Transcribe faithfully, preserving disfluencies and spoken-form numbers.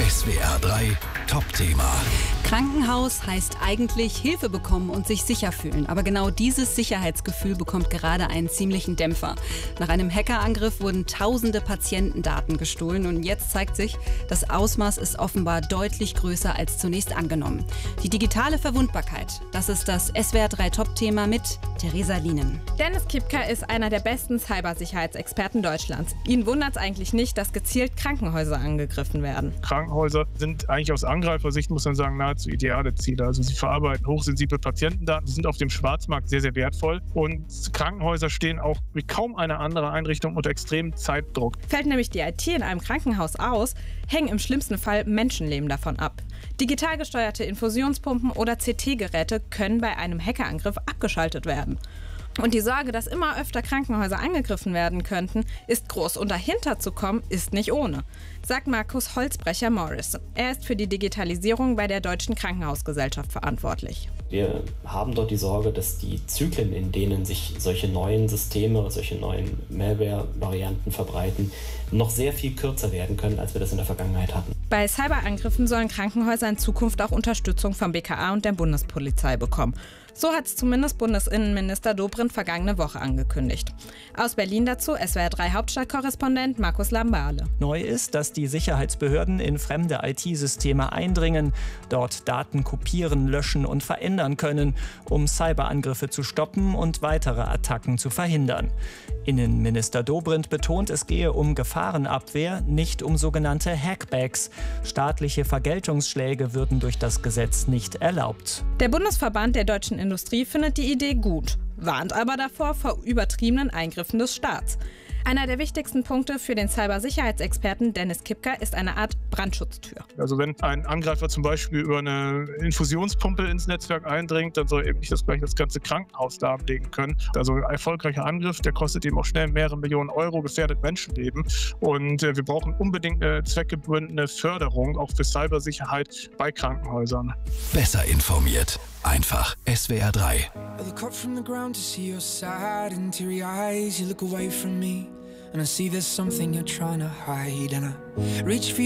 S W R drei Top-Thema. Krankenhaus heißt eigentlich Hilfe bekommen und sich sicher fühlen. Aber genau dieses Sicherheitsgefühl bekommt gerade einen ziemlichen Dämpfer. Nach einem Hackerangriff wurden tausende Patientendaten gestohlen und jetzt zeigt sich, das Ausmaß ist offenbar deutlich größer als zunächst angenommen. Die digitale Verwundbarkeit, das ist das S W R drei Top-Thema mit Theresa Lienen. Dennis Kipka ist einer der besten Cybersicherheitsexperten Deutschlands. Ihn wundert es eigentlich nicht, dass gezielt Krankenhäuser angegriffen werden. Krankenhäuser sind eigentlich aus Angreifersicht, muss man sagen, nahezu ideale Ziele. Also sie verarbeiten hochsensible Patientendaten, die sind auf dem Schwarzmarkt sehr, sehr wertvoll. Und Krankenhäuser stehen auch wie kaum eine andere Einrichtung unter extremem Zeitdruck. Fällt nämlich die I T in einem Krankenhaus aus, hängen im schlimmsten Fall Menschenleben davon ab. Digital gesteuerte Infusionspumpen oder C T-Geräte können bei einem Hackerangriff abgeschaltet werden. Und die Sorge, dass immer öfter Krankenhäuser angegriffen werden könnten, ist groß. Und dahinter zu kommen, ist nicht ohne, sagt Markus Holzbrecher-Morris. Er ist für die Digitalisierung bei der Deutschen Krankenhausgesellschaft verantwortlich. Wir haben dort die Sorge, dass die Zyklen, in denen sich solche neuen Systeme, solche neuen Malware-Varianten verbreiten, noch sehr viel kürzer werden können, als wir das in der Vergangenheit hatten. Bei Cyberangriffen sollen Krankenhäuser in Zukunft auch Unterstützung vom B K A und der Bundespolizei bekommen. So hat es zumindest Bundesinnenminister Dobrindt vergangene Woche angekündigt. Aus Berlin dazu S W R drei Hauptstadtkorrespondent Markus Lambale. Neu ist, dass die Sicherheitsbehörden in fremde I T-Systeme eindringen, dort Daten kopieren, löschen und verändern können, um Cyberangriffe zu stoppen und weitere Attacken zu verhindern. Innenminister Dobrindt betont, es gehe um Gefahrenabwehr, nicht um sogenannte Hackbacks. Staatliche Vergeltungsschläge würden durch das Gesetz nicht erlaubt. Der Bundesverband der deutschen Industrie findet die Idee gut, warnt aber davor vor übertriebenen Eingriffen des Staats. Einer der wichtigsten Punkte für den Cybersicherheitsexperten Dennis Kipka ist eine Art Brandschutztür. Also wenn ein Angreifer zum Beispiel über eine Infusionspumpe ins Netzwerk eindringt, dann soll eben nicht das gleich das ganze Krankenhaus lahmlegen können. Also ein erfolgreicher Angriff, der kostet eben auch schnell mehrere Millionen Euro, gefährdet Menschenleben. Und äh, wir brauchen unbedingt eine zweckgebundene Förderung auch für Cybersicherheit bei Krankenhäusern. Besser informiert. Einfach S W R drei. I look up from the ground to see your sad and teary eyes. You look away from me and I see there's something you're trying to hide, and I reach for